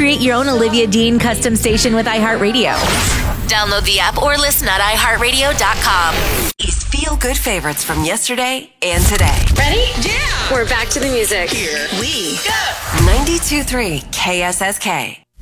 Create your own Olivia Dean custom station with iHeartRadio. Download the app or listen at iHeartRadio.com. These feel-good favorites from yesterday and today. Ready? Yeah! We're back to the music. Here we go. 92.3 KSSK.